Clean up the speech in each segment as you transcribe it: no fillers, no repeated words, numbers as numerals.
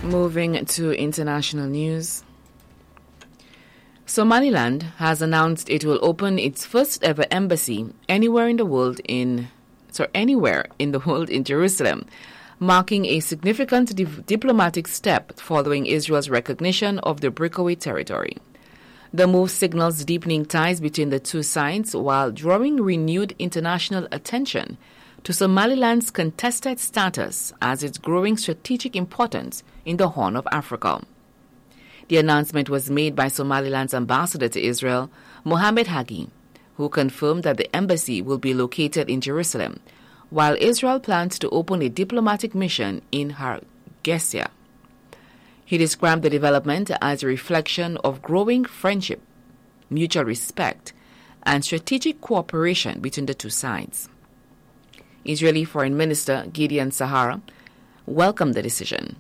Moving to international news. Somaliland has announced it will open its first ever embassy anywhere in the world in Jerusalem, marking a significant diplomatic step following Israel's recognition of the breakaway territory. The move signals deepening ties between the two sides while drawing renewed international attention to Somaliland's contested status as its growing strategic importance in the Horn of Africa. The announcement was made by Somaliland's ambassador to Israel, Mohammed Hagi, who confirmed that the embassy will be located in Jerusalem, while Israel plans to open a diplomatic mission in Hargeisa. He described the development as a reflection of growing friendship, mutual respect, and strategic cooperation between the two sides. Israeli Foreign Minister Gideon Sahar welcomed the decision,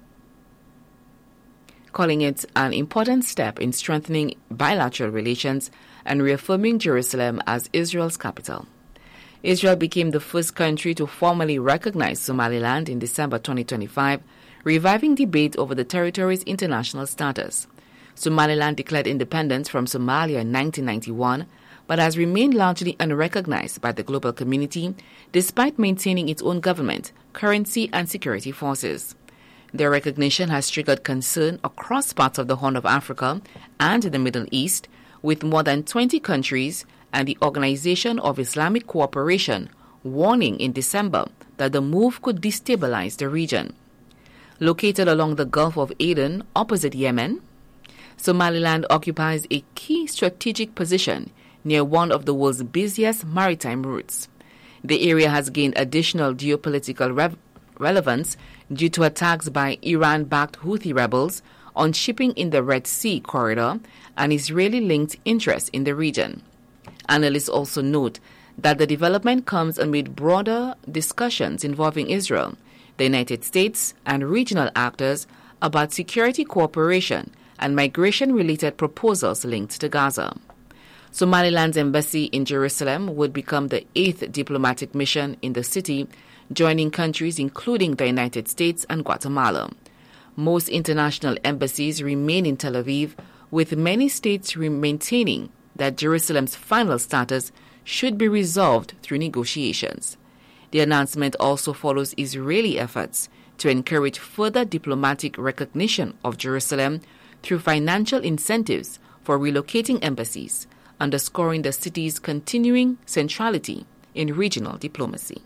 calling it an important step in strengthening bilateral relations and reaffirming Jerusalem as Israel's capital. Israel became the first country to formally recognize Somaliland in December 2025, reviving debate over the territory's international status. Somaliland declared independence from Somalia in 1991, but has remained largely unrecognized by the global community despite maintaining its own government, currency, and security forces. Their recognition has triggered concern across parts of the Horn of Africa and the Middle East, with more than 20 countries and the Organization of Islamic Cooperation warning in December that the move could destabilize the region. Located along the Gulf of Aden, opposite Yemen, Somaliland occupies a key strategic position near one of the world's busiest maritime routes. The area has gained additional geopolitical relevance due to attacks by Iran-backed Houthi rebels on shipping in the Red Sea corridor and Israeli-linked interests in the region. Analysts also note that the development comes amid broader discussions involving Israel, the United States, and regional actors about security cooperation and migration-related proposals linked to Gaza. Somaliland's embassy in Jerusalem would become the 8th diplomatic mission in the city, joining countries including the United States and Guatemala. Most international embassies remain in Tel Aviv, with many states maintaining that Jerusalem's final status should be resolved through negotiations. The announcement also follows Israeli efforts to encourage further diplomatic recognition of Jerusalem through financial incentives for relocating embassies, underscoring the city's continuing centrality in regional diplomacy.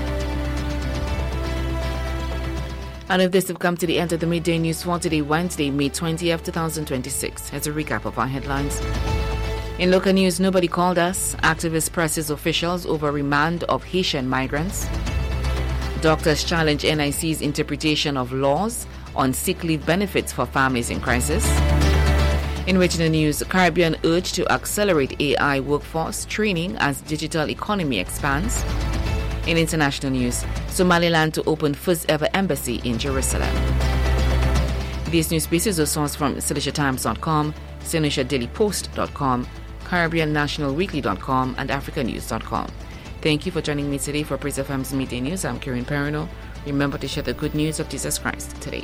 And with this, we've come to the end of the Midday News for today, Wednesday, May 20th, 2026. Here's a recap of our headlines. In local news, nobody called us. Activist presses officials over remand of Haitian migrants. Doctors challenge NIC's interpretation of laws on sick leave benefits for families in crisis. In regional news, Caribbean urged to accelerate AI workforce training as digital economy expands. In international news, Somaliland to open first ever embassy in Jerusalem. These news pieces are sourced from SiliciaTimes.com, SiliciaDailyPost.com, CaribbeanNationalWeekly.com, and AfricaNews.com. Thank you for joining me today for Praise FM's Midday News. I'm Karen Perino. Remember to share the good news of Jesus Christ today.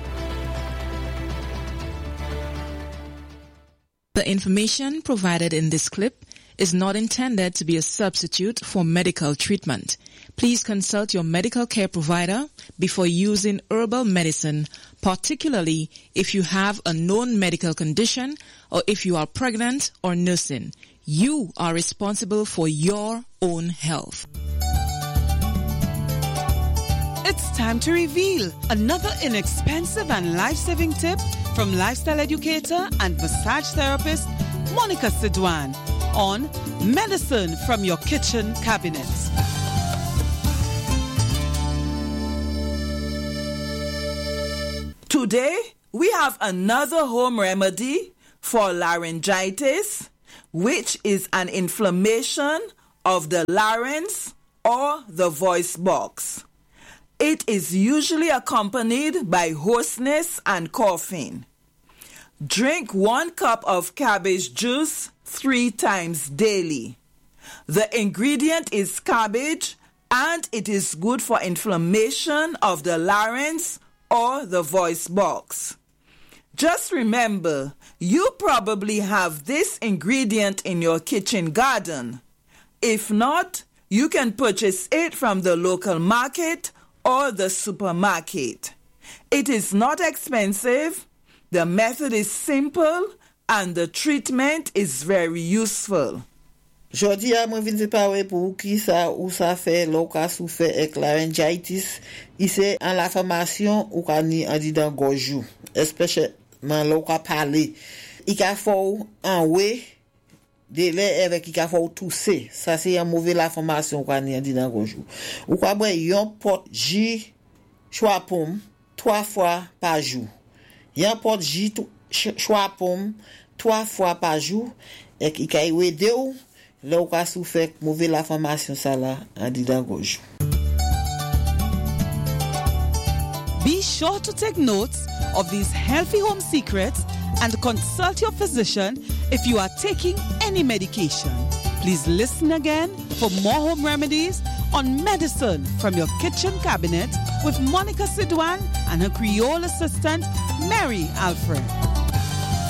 The information provided in this clip is not intended to be a substitute for medical treatment. Please consult your medical care provider before using herbal medicine, particularly if you have a known medical condition or if you are pregnant or nursing. You are responsible for your own health. It's time to reveal another inexpensive and life-saving tip from lifestyle educator and massage therapist Monica Sidwan on medicine from your kitchen cabinet. Today, we have another home remedy for laryngitis, which is an inflammation of the larynx or the voice box. It is usually accompanied by hoarseness and coughing. Drink 1 cup of cabbage juice 3 times daily. The ingredient is cabbage and it is good for inflammation of the larynx or the voice box. Just remember, you probably have this ingredient in your kitchen garden. If not, you can purchase it from the local market or the supermarket. It is not expensive, the method is simple, and the treatment is very useful. Jodi a mwen vin se parle pou ki sa ou sa fait l'ou ka souffre avec laryngitis. Ici en la formation ou ka ni an di dan gojou, especially l'ou ka parler. I ka fò en we de lè avec i ka fò tousser. Ça c'est un mauvais la formation ou ka ni an di dan gojou. Ou ka bwen yon pot jus choix pomme 3 fois par jour. Yon pot jus choix pomme 3 fois par jour et i ka aider ou là ou ka souffre mauvais la formation ça là en di dan gojou. Be sure to take notes of these healthy home secrets and consult your physician if you are taking any medication. Please listen again for more home remedies on Medicine from your kitchen cabinet with Monica Sidwan and her Creole assistant, Mary Alfred.